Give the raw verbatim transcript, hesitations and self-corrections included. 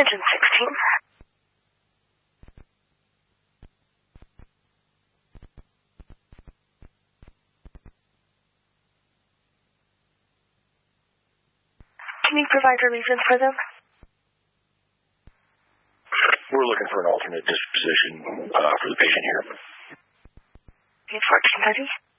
Extension sixteen. Can you provide a reason for them? We're looking for an alternate disposition uh, for the patient here. In fourteen thirty?